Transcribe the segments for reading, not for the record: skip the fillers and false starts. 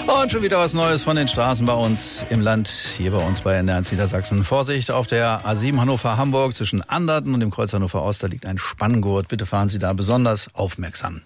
Und schon wieder was Neues von den Straßen bei uns im Land, hier bei uns bei NDR Niedersachsen. Vorsicht auf der A7 Hannover-Hamburg zwischen Anderten und dem Kreuz Hannover-Ost, da liegt ein Spanngurt. Bitte fahren Sie da besonders aufmerksam.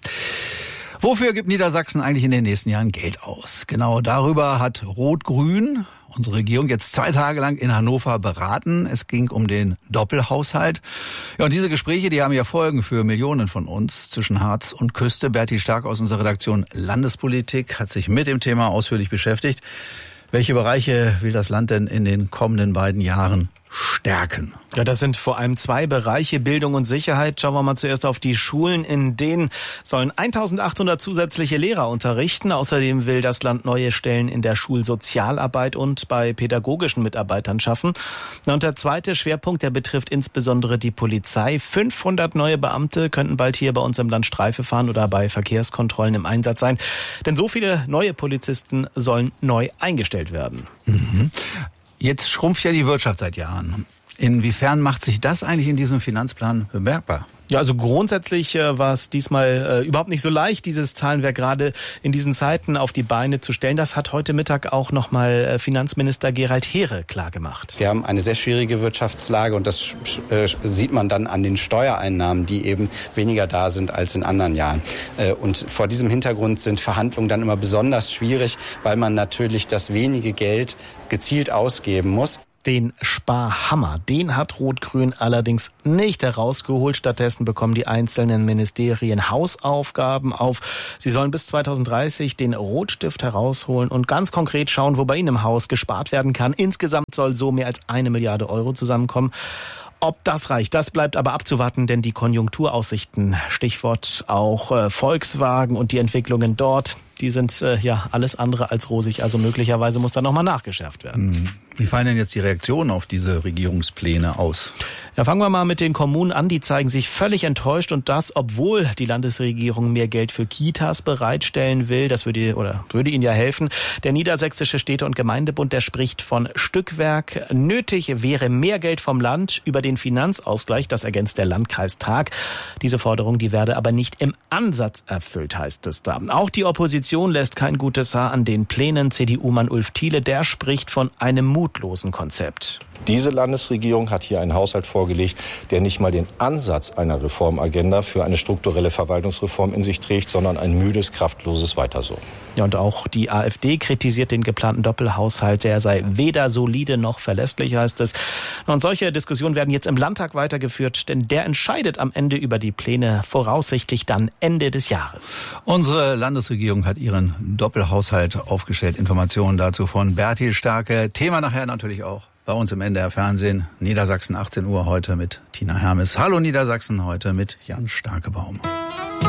Wofür gibt Niedersachsen eigentlich in den nächsten Jahren Geld aus? Genau darüber hat Rot-Grün, unsere Regierung, jetzt 2 Tage lang in Hannover beraten. Es ging um den Doppelhaushalt. Ja, und diese Gespräche, die haben ja Folgen für Millionen von uns zwischen Harz und Küste. Berti Stark aus unserer Redaktion Landespolitik hat sich mit dem Thema ausführlich beschäftigt. Welche Bereiche will das Land denn in den kommenden beiden Jahren stärken? Ja, das sind vor allem 2 Bereiche, Bildung und Sicherheit. Schauen wir mal zuerst auf die Schulen. In denen sollen 1800 zusätzliche Lehrer unterrichten. Außerdem will das Land neue Stellen in der Schulsozialarbeit und bei pädagogischen Mitarbeitern schaffen. Und der zweite Schwerpunkt, der betrifft insbesondere die Polizei. 500 neue Beamte könnten bald hier bei uns im Land Streife fahren oder bei Verkehrskontrollen im Einsatz sein. Denn so viele neue Polizisten sollen neu eingestellt werden. Mhm. Jetzt schrumpft ja die Wirtschaft seit Jahren. Inwiefern macht sich das eigentlich in diesem Finanzplan bemerkbar? Ja, also grundsätzlich war es diesmal überhaupt nicht so leicht, dieses Zahlenwerk gerade in diesen Zeiten auf die Beine zu stellen. Das hat heute Mittag auch nochmal Finanzminister Gerald Heere klargemacht. Wir haben eine sehr schwierige Wirtschaftslage und das sieht man dann an den Steuereinnahmen, die eben weniger da sind als in anderen Jahren. Und vor diesem Hintergrund sind Verhandlungen dann immer besonders schwierig, weil man natürlich das wenige Geld gezielt ausgeben muss. Den Sparhammer, den hat Rot-Grün allerdings nicht herausgeholt. Stattdessen bekommen die einzelnen Ministerien Hausaufgaben auf. Sie sollen bis 2030 den Rotstift herausholen und ganz konkret schauen, wo bei ihnen im Haus gespart werden kann. Insgesamt soll so mehr als 1 Milliarde Euro zusammenkommen. Ob das reicht, das bleibt aber abzuwarten, denn die Konjunkturaussichten, Stichwort auch Volkswagen und die Entwicklungen dort, die sind ja alles andere als rosig. Also möglicherweise muss da nochmal nachgeschärft werden. Wie fallen denn jetzt die Reaktionen auf diese Regierungspläne aus? Ja, fangen wir mal mit den Kommunen an. Die zeigen sich völlig enttäuscht und das, obwohl die Landesregierung mehr Geld für Kitas bereitstellen will. Das würde ihnen ja helfen. Der Niedersächsische Städte- und Gemeindebund, der spricht von Stückwerk. Nötig wäre mehr Geld vom Land über den Finanzausgleich. Das ergänzt der Landkreis Tag. Diese Forderung, die werde aber nicht im Ansatz erfüllt, heißt es da. Auch die Opposition lässt kein gutes Haar an den Plänen. CDU-Mann Ulf Thiele, der spricht von einem mutlosen Konzept. Diese Landesregierung hat hier einen Haushalt vorgelegt, der nicht mal den Ansatz einer Reformagenda für eine strukturelle Verwaltungsreform in sich trägt, sondern ein müdes, kraftloses Weiter so. Ja, und auch die AfD kritisiert den geplanten Doppelhaushalt. Der sei weder solide noch verlässlich, heißt es. Und solche Diskussionen werden jetzt im Landtag weitergeführt, denn der entscheidet am Ende über die Pläne, voraussichtlich dann Ende des Jahres. Unsere Landesregierung hat ihren Doppelhaushalt aufgestellt. Informationen dazu von Berti Starke. Thema nachher natürlich auch bei uns im NDR Fernsehen. Niedersachsen 18 Uhr heute mit Tina Hermes. Hallo Niedersachsen heute mit Jan Starkebaum.